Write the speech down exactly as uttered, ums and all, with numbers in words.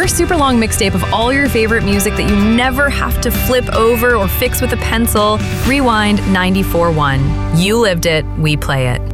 your super long mixtape of all your favorite music that you never have to flip over or fix with a pencil. Rewind ninety-four point one. You lived it, we play it.